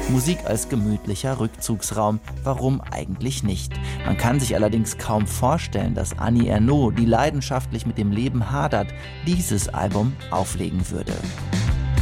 Musik als gemütlicher Rückzugsraum. Warum eigentlich nicht? Man kann sich allerdings kaum vorstellen, dass Annie Ernaux, die leidenschaftlich mit dem Leben hadert, dieses Album auflegen würde.